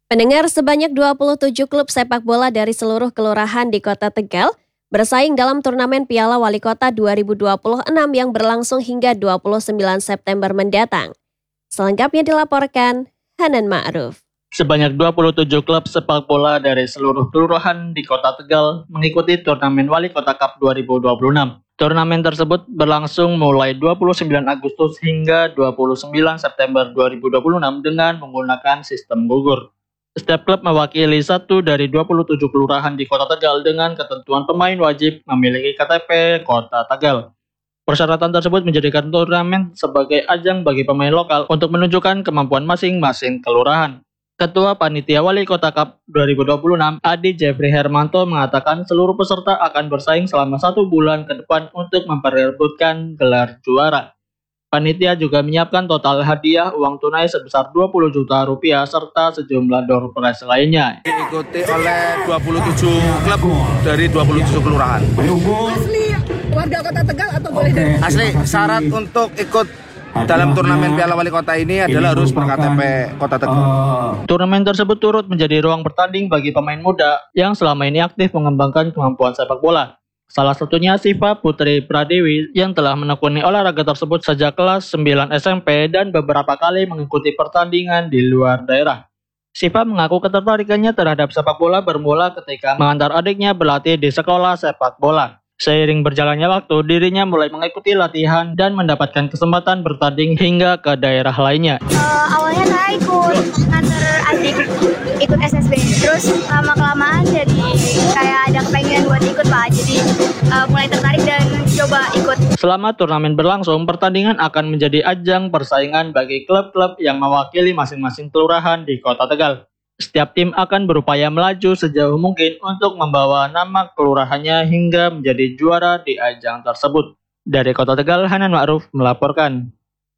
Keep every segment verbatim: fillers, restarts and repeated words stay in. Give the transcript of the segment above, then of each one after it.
Pendengar, sebanyak dua puluh tujuh klub sepak bola dari seluruh kelurahan di Kota Tegal bersaing dalam turnamen Piala Wali Kota dua ribu dua puluh enam yang berlangsung hingga dua puluh sembilan September mendatang. Selengkapnya dilaporkan Hanan Ma'ruf. Sebanyak dua puluh tujuh klub sepak bola dari seluruh kelurahan di Kota Tegal mengikuti turnamen Wali Kota Cup dua ribu dua puluh enam. Turnamen tersebut berlangsung mulai dua puluh sembilan Agustus hingga dua puluh sembilan September dua ribu dua puluh enam dengan menggunakan sistem gugur. Setiap klub mewakili satu dari dua puluh tujuh kelurahan di Kota Tegal dengan ketentuan pemain wajib memiliki K T P Kota Tegal. Persyaratan tersebut menjadikan turnamen sebagai ajang bagi pemain lokal untuk menunjukkan kemampuan masing-masing kelurahan. Ketua Panitia Wali Kota Cup dua ribu dua puluh enam, Adi Jeffrey Hermanto, mengatakan seluruh peserta akan bersaing selama satu bulan ke depan untuk memperebutkan gelar juara. Panitia juga menyiapkan total hadiah uang tunai sebesar dua puluh juta rupiah serta sejumlah door prize lainnya. Diikuti oleh dua puluh tujuh klub dari dua puluh tujuh kelurahan. Asli warga Kota Tegal atau boleh dari? Asli, syarat untuk ikut dalam turnamen Piala Wali Kota ini adalah harus ber-K T P Kota Tegal. Turnamen tersebut turut menjadi ruang bertanding bagi pemain muda yang selama ini aktif mengembangkan kemampuan sepak bola. Salah satunya Siva Putri Pradewi yang telah menekuni olahraga tersebut sejak kelas sembilan S M P dan beberapa kali mengikuti pertandingan di luar daerah. Siva mengaku ketertarikannya terhadap sepak bola bermula ketika mengantar adiknya berlatih di sekolah sepak bola. Seiring berjalannya waktu, dirinya mulai mengikuti latihan dan mendapatkan kesempatan bertanding hingga ke daerah lainnya. Uh, awalnya saya ikut nganter adik ikut S S B, terus lama-kelamaan jadi kayak ada kepengen buat ikut Pak, jadi uh, mulai tertarik dan coba ikut. Selama turnamen berlangsung, pertandingan akan menjadi ajang persaingan bagi klub-klub yang mewakili masing-masing kelurahan di Kota Tegal. Setiap tim akan berupaya melaju sejauh mungkin untuk membawa nama kelurahannya hingga menjadi juara di ajang tersebut. Dari Kota Tegal, Hanan Ma'ruf melaporkan.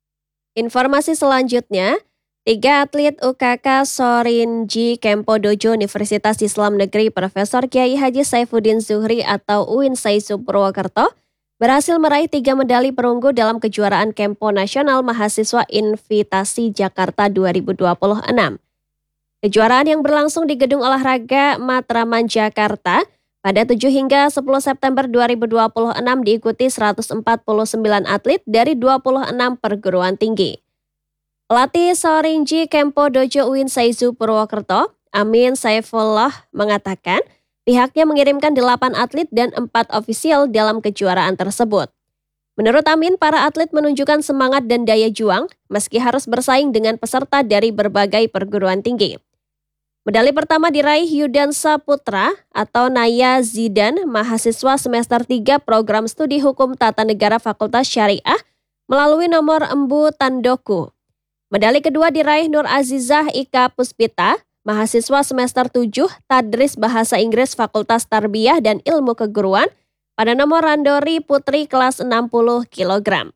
Informasi selanjutnya, tiga atlet U K K Sorinji Kempo Dojo Universitas Islam Negeri Profesor Kiai Haji Saifuddin Zuhri atau U I N Saizu Purwokerto berhasil meraih tiga medali perunggu dalam kejuaraan Kempo Nasional Mahasiswa Invitasi Jakarta dua ribu dua puluh enam. Kejuaraan yang berlangsung di Gedung Olahraga Matraman, Jakarta pada tujuh hingga sepuluh September dua ribu dua puluh enam diikuti seratus empat puluh sembilan atlet dari dua puluh enam perguruan tinggi. Pelatih Sorinji Kempo Dojo U I N Saizu Purwokerto, Amin Saifullah, mengatakan pihaknya mengirimkan delapan atlet dan empat ofisial dalam kejuaraan tersebut. Menurut Amin, para atlet menunjukkan semangat dan daya juang meski harus bersaing dengan peserta dari berbagai perguruan tinggi. Medali pertama diraih Yudan Saputra atau Naya Zidan, mahasiswa semester tiga program studi hukum tata negara Fakultas Syariah melalui nomor Embu Tandoku. Medali kedua diraih Nur Azizah Ika Puspita, mahasiswa semester tujuh Tadris Bahasa Inggris Fakultas Tarbiyah dan Ilmu Keguruan pada nomor Randori Putri kelas enam puluh kilogram.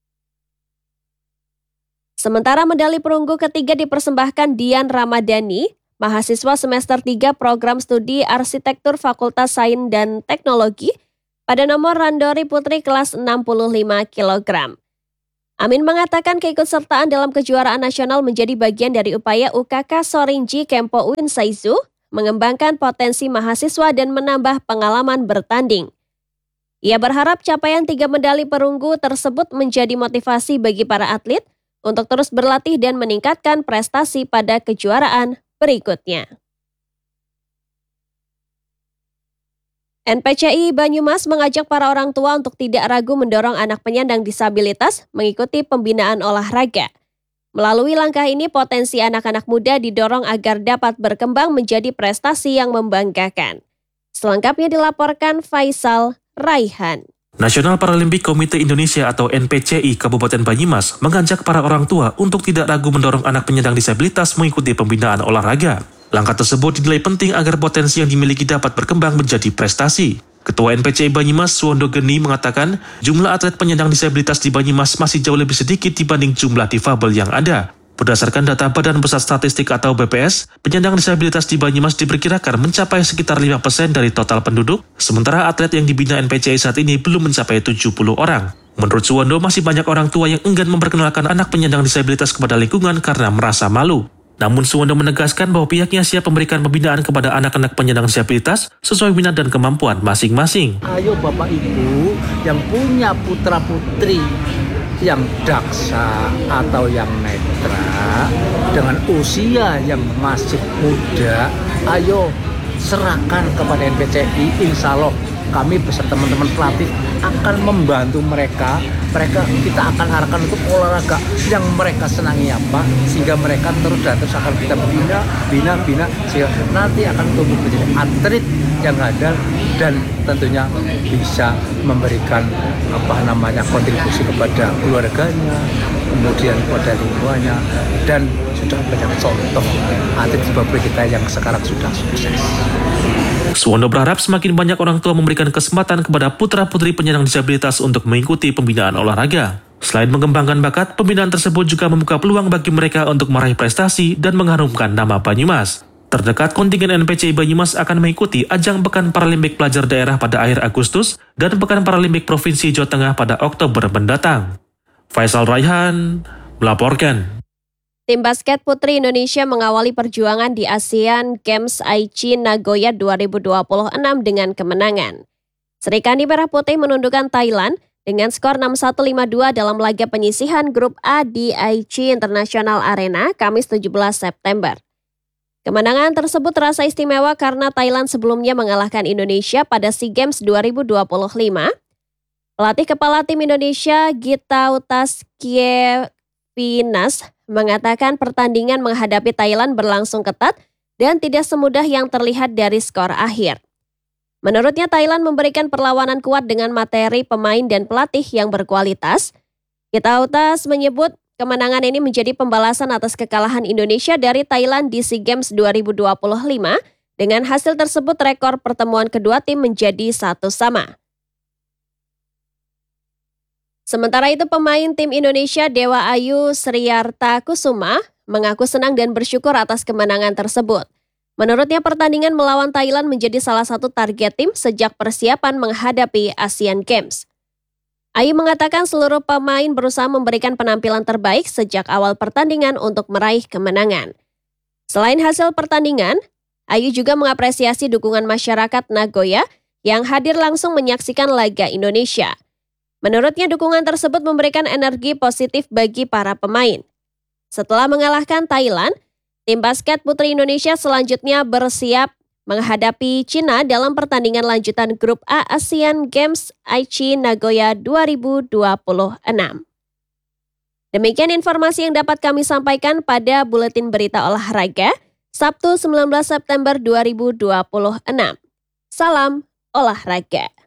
Sementara medali perunggu ketiga dipersembahkan Dian Ramadhani, mahasiswa semester tiga program studi Arsitektur Fakultas Sains dan Teknologi pada nomor Randori Putri kelas enam puluh lima kilogram. Amin mengatakan keikutsertaan dalam kejuaraan nasional menjadi bagian dari upaya U K K Sorinji Kempo U I N Saizu mengembangkan potensi mahasiswa dan menambah pengalaman bertanding. Ia berharap capaian tiga medali perunggu tersebut menjadi motivasi bagi para atlet untuk terus berlatih dan meningkatkan prestasi pada kejuaraan berikutnya. N P C I Banyumas mengajak para orang tua untuk tidak ragu mendorong anak penyandang disabilitas mengikuti pembinaan olahraga. Melalui langkah ini, potensi anak-anak muda didorong agar dapat berkembang menjadi prestasi yang membanggakan. Selengkapnya dilaporkan Faisal Raihan. National Paralympic Committee Indonesia atau N P C I Kabupaten Banyumas mengajak para orang tua untuk tidak ragu mendorong anak penyandang disabilitas mengikuti pembinaan olahraga. Langkah tersebut dinilai penting agar potensi yang dimiliki dapat berkembang menjadi prestasi. Ketua N P C I Banyumas Suwondo Geni mengatakan jumlah atlet penyandang disabilitas di Banyumas masih jauh lebih sedikit dibanding jumlah difabel yang ada. Berdasarkan data Badan Pusat Statistik atau B P S, penyandang disabilitas di Banyumas diperkirakan mencapai sekitar lima persen dari total penduduk, sementara atlet yang dibina N P C I saat ini belum mencapai tujuh puluh orang. Menurut Suwondo, masih banyak orang tua yang enggan memperkenalkan anak penyandang disabilitas kepada lingkungan karena merasa malu. Namun Suwondo menegaskan bahwa pihaknya siap memberikan pembinaan kepada anak-anak penyandang disabilitas sesuai minat dan kemampuan masing-masing. Ayo Bapak Ibu yang punya putra-putri yang daksa atau yang netra dengan usia yang masih muda, ayo serahkan kepada N P C I. Insya Allah kami beserta teman-teman pelatih akan membantu mereka. Mereka kita akan arahkan untuk olahraga yang mereka senangi apa, sehingga mereka terus dan terus akan kita bina, bina, bina, sehingga nanti akan tumbuh menjadi atlet yang handal dan tentunya bisa memberikan apa namanya kontribusi kepada keluarganya, kemudian kepada lingkungannya, dan sudah banyak contoh atlet Zimbabwe kita yang sekarang sudah sukses. Suwondo berharap semakin banyak orang tua memberikan kesempatan kepada putra-putri penyandang disabilitas untuk mengikuti pembinaan olahraga. Selain mengembangkan bakat, pembinaan tersebut juga membuka peluang bagi mereka untuk meraih prestasi dan mengharumkan nama Banyumas. Terdekat, kontingen N P C I Banyumas akan mengikuti ajang Pekan Paralimpik Pelajar Daerah pada akhir Agustus dan Pekan Paralimpik Provinsi Jawa Tengah pada Oktober mendatang. Faisal Raihan melaporkan. Tim basket putri Indonesia mengawali perjuangan di Asian Games Aichi Nagoya dua ribu dua puluh enam dengan kemenangan. Sri Kandi Merah Putih menundukkan Thailand dengan skor enam satu lima dua dalam laga penyisihan Grup A di Aichi International Arena Kamis tujuh belas September. Kemenangan tersebut terasa istimewa karena Thailand sebelumnya mengalahkan Indonesia pada SEA Games dua ribu dua puluh lima. Pelatih kepala tim Indonesia Gitautas Kievinas mengatakan pertandingan menghadapi Thailand berlangsung ketat dan tidak semudah yang terlihat dari skor akhir. Menurutnya Thailand memberikan perlawanan kuat dengan materi pemain dan pelatih yang berkualitas. Gitautas menyebut kemenangan ini menjadi pembalasan atas kekalahan Indonesia dari Thailand di SEA Games dua ribu dua puluh lima. Dengan hasil tersebut rekor pertemuan kedua tim menjadi satu sama. Sementara itu pemain tim Indonesia Dewa Ayu Sriyarta Kusuma mengaku senang dan bersyukur atas kemenangan tersebut. Menurutnya pertandingan melawan Thailand menjadi salah satu target tim sejak persiapan menghadapi Asian Games. Ayu mengatakan seluruh pemain berusaha memberikan penampilan terbaik sejak awal pertandingan untuk meraih kemenangan. Selain hasil pertandingan, Ayu juga mengapresiasi dukungan masyarakat Nagoya yang hadir langsung menyaksikan laga Indonesia. Menurutnya dukungan tersebut memberikan energi positif bagi para pemain. Setelah mengalahkan Thailand, tim basket putri Indonesia selanjutnya bersiap menghadapi Cina dalam pertandingan lanjutan Grup A Asian Games Aichi Nagoya dua ribu dua puluh enam. Demikian informasi yang dapat kami sampaikan pada Buletin Berita Olahraga Sabtu sembilan belas September dua ribu dua puluh enam. Salam olahraga.